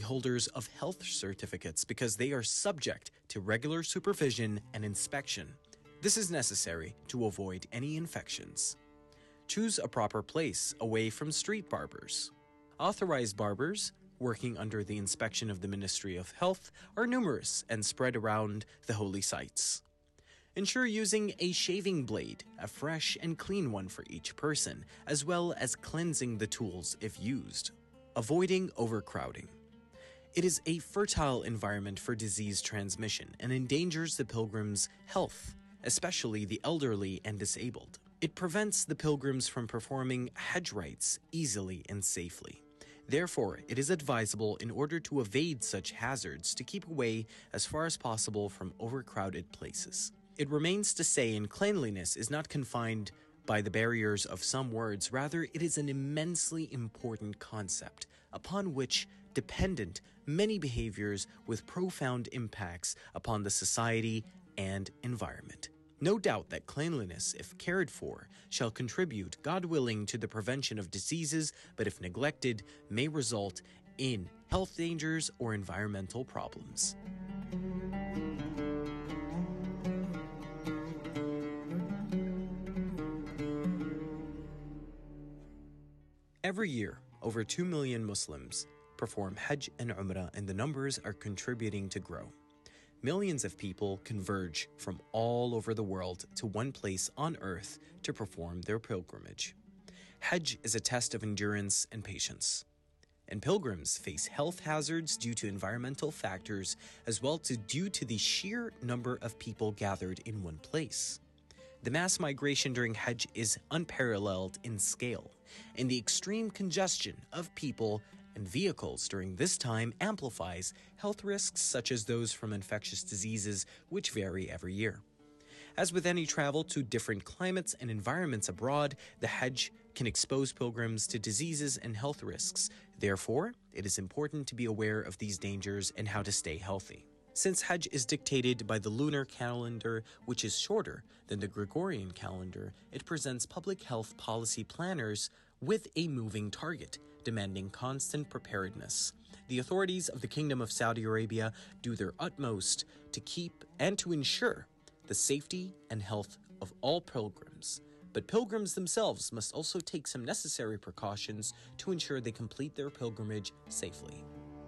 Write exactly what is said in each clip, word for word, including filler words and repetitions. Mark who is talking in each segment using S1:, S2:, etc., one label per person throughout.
S1: holders of health certificates because they are subject to regular supervision and inspection. This is necessary to avoid any infections. Choose a proper place away from street barbers. Authorized barbers, working under the inspection of the Ministry of Health, are numerous and spread around the holy sites. Ensure using a shaving blade, a fresh and clean one for each person, as well as cleansing the tools if used. Avoiding overcrowding. It is a fertile environment for disease transmission and endangers the pilgrims' health, especially the elderly and disabled. It prevents the pilgrims from performing Hajj rites easily and safely. Therefore, it is advisable in order to evade such hazards to keep away as far as possible from overcrowded places. It remains to say, in cleanliness is not confined by the barriers of some words, rather it is an immensely important concept upon which dependent many behaviors with profound impacts upon the society and environment. No doubt that cleanliness, if cared for, shall contribute, God willing, to the prevention of diseases, but if neglected, may result in health dangers or environmental problems. Every year, over two million Muslims perform Hajj and Umrah, and the numbers are contributing to grow. Millions of people converge from all over the world to one place on earth to perform their pilgrimage. Hajj is a test of endurance and patience. And pilgrims face health hazards due to environmental factors, as well as due to the sheer number of people gathered in one place. The mass migration during Hajj is unparalleled in scale, and the extreme congestion of people and vehicles during this time amplifies health risks such as those from infectious diseases, which vary every year. As with any travel to different climates and environments abroad, the Hajj can expose pilgrims to diseases and health risks. Therefore, it is important to be aware of these dangers and how to stay healthy. Since Hajj is dictated by the lunar calendar, which is shorter than the Gregorian calendar, it presents public health policy planners with a moving target, demanding constant preparedness. The authorities of the Kingdom of Saudi Arabia do their utmost to keep and to ensure the safety and health of all pilgrims. But pilgrims themselves must also take some necessary precautions to ensure they complete their pilgrimage safely.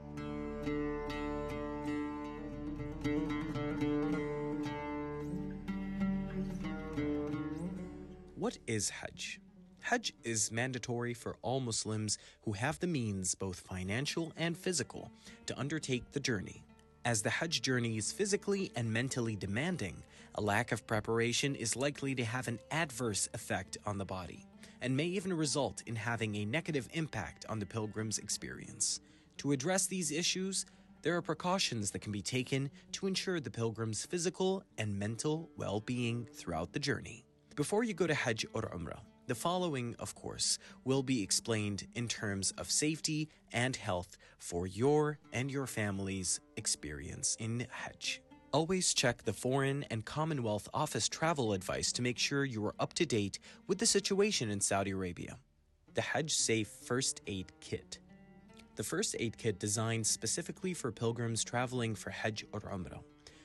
S1: What is Hajj? Hajj is mandatory for all Muslims who have the means, both financial and physical, to undertake the journey. As the Hajj journey is physically and mentally demanding, a lack of preparation is likely to have an adverse effect on the body, and may even result in having a negative impact on the pilgrim's experience. To address these issues, there are precautions that can be taken to ensure the pilgrim's physical and mental well-being throughout the journey. Before you go to Hajj or Umrah, the following, of course, will be explained in terms of safety and health for your and your family's experience in Hajj. Always check the Foreign and Commonwealth Office travel advice to make sure you are up to date with the situation in Saudi Arabia. The Hajj Safe First Aid Kit. The first aid kit designed specifically for pilgrims traveling for Hajj or Umrah.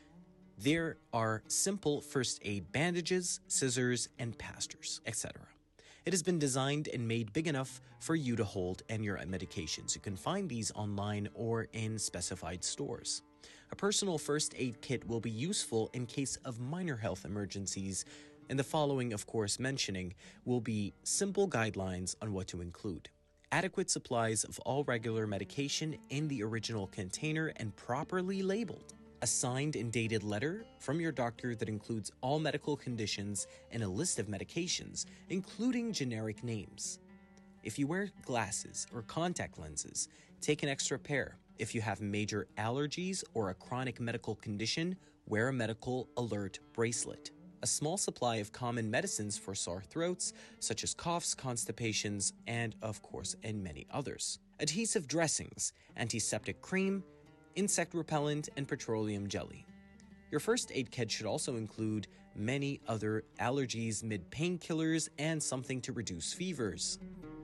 S1: There are simple first aid bandages, scissors, and plasters, et cetera. It has been designed and made big enough for you to hold and your medications. You can find these online or in specified stores. A personal first aid kit will be useful in case of minor health emergencies, and the following, of course, mentioning will be simple guidelines on what to include. Adequate supplies of all regular medication in the original container and properly labeled. A signed and dated letter from your doctor that includes all medical conditions and a list of medications, including generic names. If you wear glasses or contact lenses, take an extra pair. If you have major allergies or a chronic medical condition, wear a medical alert bracelet. A small supply of common medicines for sore throats, such as coughs, constipations, and, of course, and many others. Adhesive dressings, antiseptic cream, insect repellent, and petroleum jelly. Your first aid kit should also include many other allergies, mid painkillers, and something to reduce fevers.